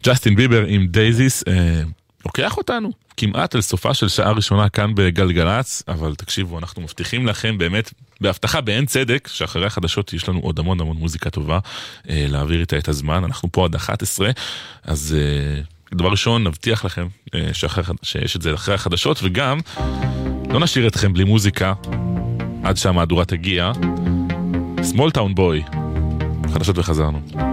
ג'סטין ביבר עם דייזיס, לוקח אותנו כמעט אל סופה של שעה ראשונה כאן בגלגלץ, אבל תקשיבו, אנחנו מבטיחים לכם באמת, בהבטחה באין צדק, שאחרי החדשות יש לנו עוד המון המון מוזיקה טובה, להעביר איתה את הזמן, אנחנו פה עד 11, אז דבר ראשון נבטיח לכם שיש את זה אחרי החדשות, וגם לא נשאיר אתכם בלי מוזיקה, עד שהמהדורה תגיע. Small Town Boy, חדשות וחזרנו.